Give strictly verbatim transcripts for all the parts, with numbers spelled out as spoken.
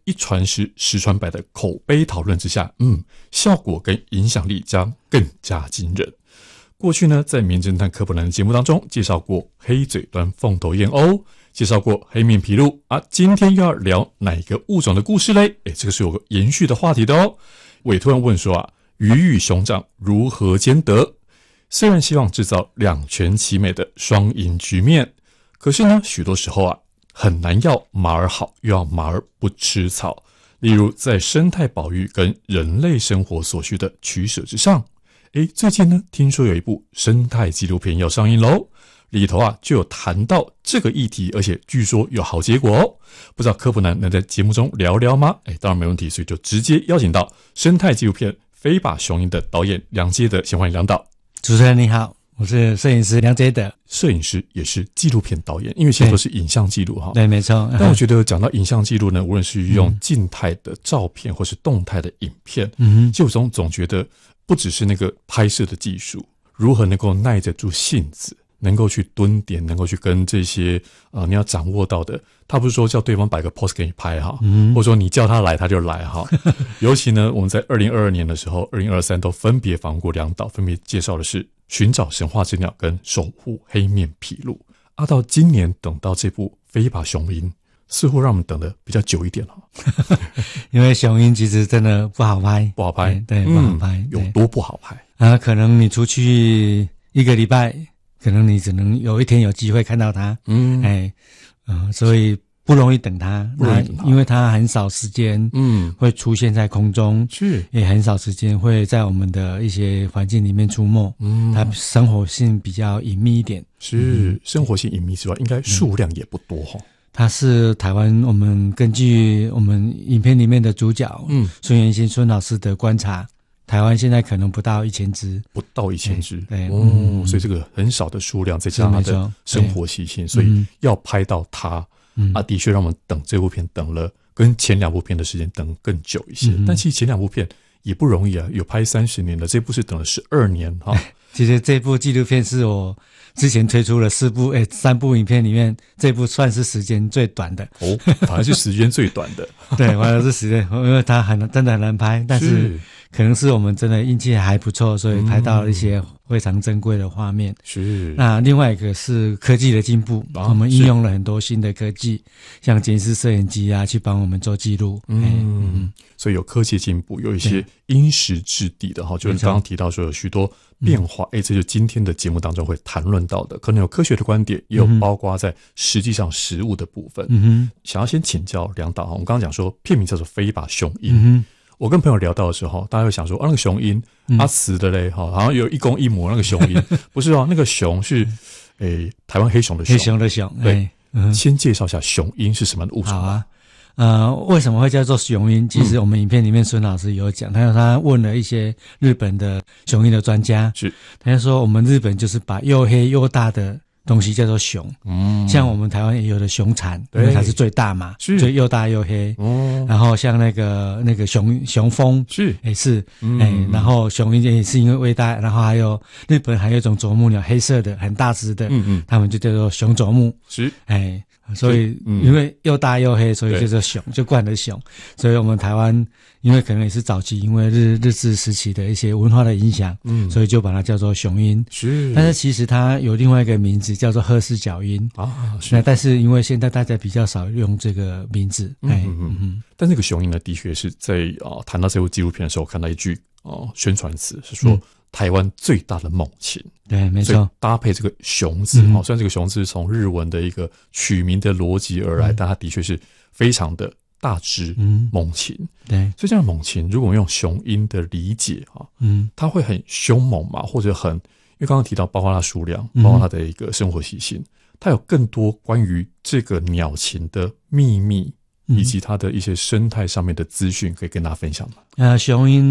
一传十十传百的口碑讨论之下，嗯，效果跟影响力将更加惊人。过去呢，在名侦探柯本兰的节目当中介绍过黑嘴端凤头燕鸥，介绍过黑面琵鹭啊，今天又要聊哪个物种的故事嘞？诶，这个是有个延续的话题的哦。伟突然问说啊，鱼与熊掌如何兼得？虽然希望制造两全其美的双赢局面，可是呢，许多时候啊，很难要马儿好，又要马儿不吃草。例如在生态保育跟人类生活所需的取舍之上，诶，最近呢，听说有一部生态纪录片要上映咯，里头啊就有谈到这个议题，而且据说有好结果哦。不知道柯普南能在节目中聊聊吗？诶，当然没问题，所以就直接邀请到生态纪录片《飞吧雄鹰》的导演梁接德，先欢迎梁导。 主持人你好，我是摄影师梁接德。 摄影师也是纪录片导演，因为现在都是影像记录哈。 对，没错。 但我觉得讲到影像记录呢，无论是用静态的照片或是动态的影片，嗯，就总总觉得不只是那个拍摄的技术，如何能够耐得住性子，能够去蹲点，能够去跟这些呃你要掌握到的，他不是说叫对方摆个 pose 给你拍哈，嗯，或者说你叫他来他就来哈。尤其呢，我们在二零二二年的时候，二零二三都分别访问过两岛，分别介绍的是寻找神话之鸟跟守护黑面琵鹭。啊，到今年等到这部飞吧雄鹰，似乎让我们等的比较久一点了。 因为雄鹰其实真的不好拍， 不好拍， 对，对，不好拍， 嗯，有多不好拍啊？可能你出去一个礼拜，可能你只能有一天有机会看到它，嗯，哎，嗯，所以不容易等它， 不容易等它， 因为它很少时间，嗯，会出现在空中， 是， 也很少时间会在我们的一些环境里面出没，嗯，它生活性比较隐秘一点， 是，嗯，生活性隐秘之外，应该数量也不多哈。 它是台湾，我们根据我们影片里面的主角，嗯，孙元兴孙老师的观察，台湾现在可能不到一千只， 不到一千只， 对， 哦，嗯，所以这个很少的数量，再加上它的生活习性，所以要拍到它，嗯，啊，的确让我们等这部片等了，跟前两部片的时间等更久一些。嗯，但其实前两部片也不容易啊，有拍三十年了，这部是等了十二年哈。 其实这部纪录片是我之前推出了四部，诶，三部影片里面，这部算是时间最短的。 哦，反而是时间最短的。 对，反而是时间，因为它很真的很难拍，但是可能是我们真的运气还不错，所以拍到了一些非常珍贵的画面。 是。 那另外一个是科技的进步，啊，我们应用了很多新的科技，像监视摄影机啊，去帮我们做记录。 嗯，嗯，所以有科技进步，有一些因时制地的哈，就是刚刚提到说有许多变化，哎，这就是今天的节目当中会谈论到的，可能有科学的观点，也有包括在实际上实物的部分。嗯哼，想要先请教梁导，我们刚刚讲说片名叫做《飞吧雄鹰》，嗯，我跟朋友聊到的时候，大家会想说，啊，那个雄鹰，嗯，啊死的嘞，好像有一公一母那个雄鹰，不是哦，那个雄是，诶，台湾黑熊的熊， 黑熊的熊， 对，嗯，先介绍一下雄鹰是什么样的物种啊？呃，为什么会叫做雄鹰？其实我们影片里面孙老师有讲，他他问了一些日本的雄鹰的专家， 是， 他就说我们日本就是把又黑又大的东西叫做熊，嗯，像我们台湾也有的熊蝉，因为它是最大嘛，所以又大又黑，哦，然后像那个那个熊熊蜂是也是，嗯，哎，然后雄鹰也是因为微大，然后还有日本还有一种啄木鸟，黑色的很大只的，嗯嗯，他们就叫做熊啄木， 是， 哎。所以，因为又大又黑，所以就叫熊，就冠了熊。所以我们台湾，因为可能也是早期因为日日治时期的一些文化的影响，嗯，所以就把它叫做雄鹰。 是， 但是其实它有另外一个名字叫做褐氏角鹰啊。是，那但是因为现在大家比较少用这个名字，哎，嗯嗯嗯。 但这个雄鹰呢，的确是在啊谈到这部纪录片的时候，看到一句哦宣传词是说。嗯，台湾最大的猛禽， 对，没错， 搭配这个雄字，嗯，虽然这个雄字是从日文的一个取名的逻辑而来，嗯，但它的确是非常的大只，嗯，猛禽， 对， 所以这样的猛禽，如果我们用雄鹰的理解哈，嗯，它会很凶猛嘛，或者很，因为刚刚提到包括它数量，包括它的一个生活习性，它有更多关于这个鸟禽的秘密。以及它的一些生态上面的资讯，可以跟大家分享吗？ 呃，雄鹰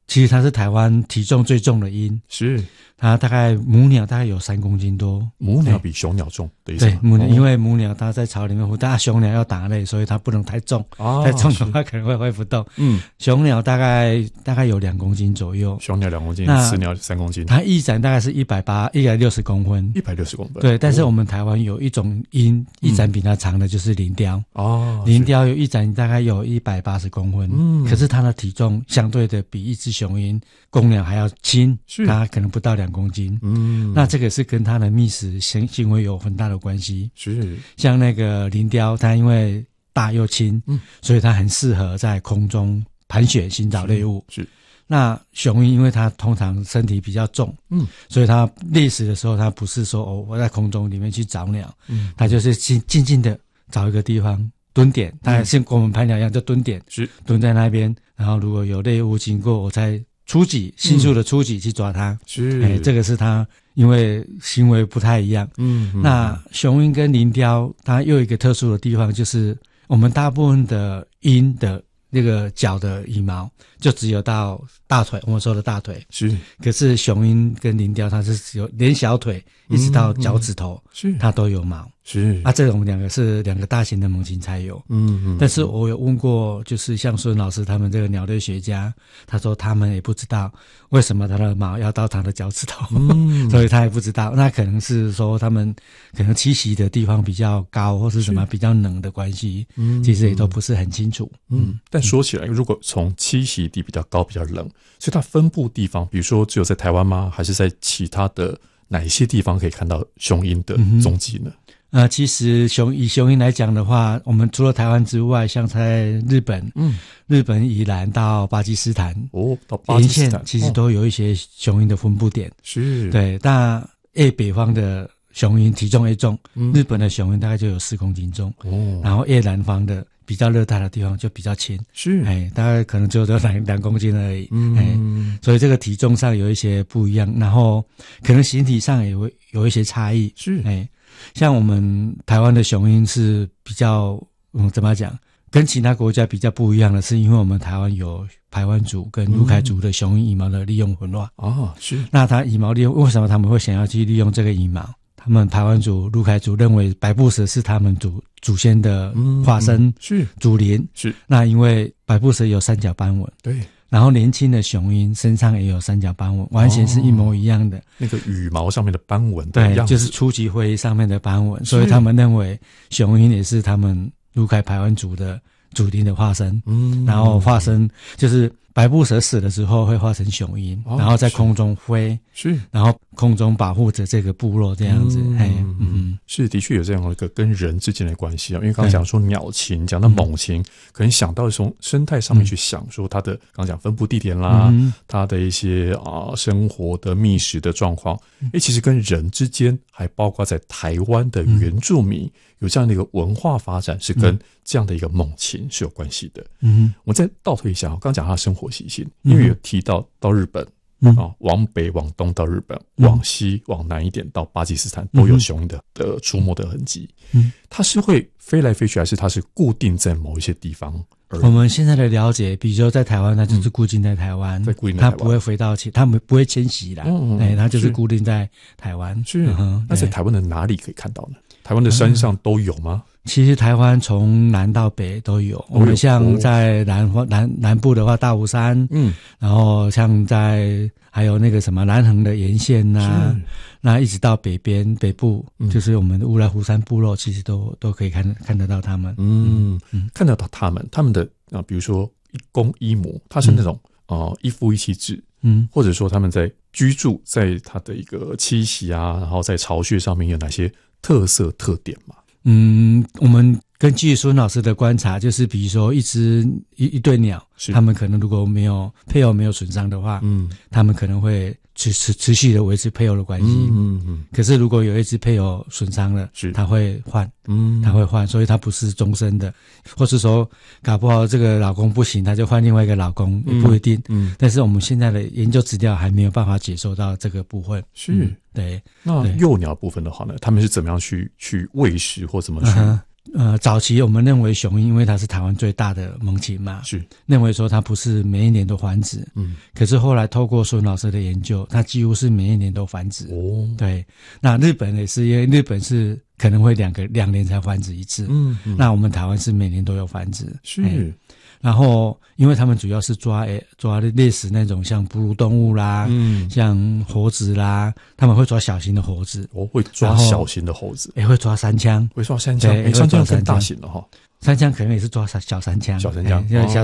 其实它是台湾体重最重的鹰， 是它大概母鸟大概有三公斤多， 母鸟比雄鸟重的意思吗？ 对，母鸟、哦、因为母鸟它在巢里面孵，但雄鸟要打猎，所以它不能太重，哦、太重的话可能会挥不动。嗯，雄鸟大概大概有两公斤左右， 雄鸟两公斤，雌鸟三公斤。 它翼展大概是一百八一百六十公分， 一百六十公分。 对，但是我们台湾有一种鹰翼展比它长的，就是林雕。哦，林雕有翼展大概有一百八十公分，嗯，可是它的体重相对的比一只雄鹰公鸟还要轻，它可能不到两公斤。嗯，那这个是跟它的觅食行行为有很大的关系。是，像那个林雕，它因为大又轻，嗯，所以它很适合在空中盘旋寻找猎物。是，那雄鹰因为它通常身体比较重，嗯，所以它猎食的时候，它不是说哦我在空中里面去找鸟，嗯，它就是静静静的找一个地方蹲点，它像跟我们拍鸟一样，就蹲点，是蹲在那边，然后如果有猎物经过，我再出击，迅速的出击去抓它。是，哎，这个是它因为行为不太一样。嗯，嗯那雄鹰跟林雕，它又有一个特殊的地方，就是我们大部分的鹰的那个脚的羽毛就只有到大腿，我们说的大腿是。可是雄鹰跟林雕，它是只有连小腿一直到脚趾头，是、嗯、它都有毛。是啊，这种两个是两个大型的猛禽才有。嗯嗯。但是我有问过，就是像孙老师他们这个鸟类学家，他说他们也不知道为什么它的毛要到它的脚趾头，嗯、所以他也不知道。那可能是说他们可能栖息的地方比较高，或是什么比较冷的关系，嗯，其实也都不是很清楚。 嗯，嗯但说起来，如果从栖息地比较高、比较冷，所以它分布地方，比如说只有在台湾吗？还是在其他的哪一些地方可以看到雄鹰的踪迹呢？嗯呃，其实雄以雄鹰来讲的话，我们除了台湾之外，像在日本，嗯，日本以南到巴基斯坦，哦，到巴基斯坦，其实都有一些雄鹰的分布点。是，对，但越北方的雄鹰体重越重，嗯、日本的雄鹰大概就有四公斤重，哦，然后越南方的比较热带的地方就比较轻，是，哎，大概可能就只有两两公斤而已，嗯，哎，所以这个体重上有一些不一样，然后可能形体上也会有一些差异，是，哎。像我们台湾的雄鹰是比较，嗯，怎么讲，跟其他国家比较不一样的是，因为我们台湾有排湾族跟卢凯族的雄鹰羽毛的利用混乱。哦，是。那它羽毛利用，为什么他们会想要去利用这个羽毛？他们排湾族、卢凯族认为百步蛇是他们祖祖先的化身，嗯嗯、是祖灵。是。那因为百步蛇有三角斑纹，对。然后年轻的雄鹰身上也有三角斑纹，完全是一模一样的。哦、 那个羽毛上面的斑纹的样子， 对，就是初级灰上面的斑纹，所以他们认为雄鹰也是他们卢凯排湾族的祖灵的化身。嗯，然后化身就是百步蛇死了之后会化成雄鹰，哦、然后在空中飞，是，然后空中保护着这个部落这样子。嗯，嘿嗯，是的确有这样一个跟人之间的关系啊。因为刚刚讲说鸟禽，讲到猛禽，嗯、可能想到从生态上面去想，说它的刚刚讲分布地点啦，嗯、它的一些啊、呃、生活的觅食的状况，哎、嗯，其实跟人之间，还包括在台湾的原住民、嗯、有这样的一个文化发展，是跟这样的一个猛禽是有关系的。嗯，我们再倒推一下，刚刚讲它的生活习性，因为有提到到日本。嗯、啊，往北往东到日本，嗯、往西往南一点到巴基斯坦，都有雄鹰的的出没的痕迹。嗯，它是会飞来飞去，还是它是固定在某一些地方而已？ 我们现在的了解，比如说在台湾，它就是固定在台湾，在、嗯、固定在台湾，它不会飞到其，它不会迁徙啦。嗯嗯，哎，它就是固定在台湾。 是，嗯、那在台湾的哪里可以看到呢？台湾的山上都有吗？ 嗯其实台湾从南到北都有，我们像在南南南部的话，大武山，嗯，然后像在还有那个什么南横的沿线呐、啊，那一直到北边北部，嗯、就是我们的乌来湖山部落，其实都都可以看看得到他们， 嗯嗯，看得到他们，他们的啊，比如说一公一母，它是那种啊、嗯呃、一夫一妻制，嗯，或者说他们在居住在它的一个栖息啊，然后在巢穴上面有哪些特色特点嘛？ 嗯，我们根据孙老师的观察，就是比如说一只一一对鸟，他们可能如果没有配偶没有损伤的话，嗯，他们可能会持持持续的维持配偶的关系，嗯 嗯, 嗯。可是如果有一只配偶损伤了，是他会换，嗯，他会换，所以他不是终身的，或是说搞不好这个老公不行，他就换另外一个老公，也不一定。嗯，嗯但是我们现在的研究资料还没有办法解说到这个部分， 是。 嗯对， 那幼鸟部分的话呢，他们是怎么样去去喂食或怎么去呃，早期我们认为雄鹰，因为它是台湾最大的猛禽嘛， 是认为说它不是每一年都繁殖，嗯，可是后来透过孙老师的研究，它几乎是每一年都繁殖。哦，对，那日本也是，因为日本是可能会两个两年才繁殖一次，嗯，嗯那我们台湾是每年都有繁殖， 是。 欸然后，因为他们主要是抓诶抓猎食那种像哺乳动物啦，嗯，像猴子啦，他们会抓小型的猴子， 我、哦、会抓小型的猴子， 也会抓山羌， 会抓山羌，诶，山羌更大型了哈。 山羌可能也是抓小山羌， 小山羌， 因为小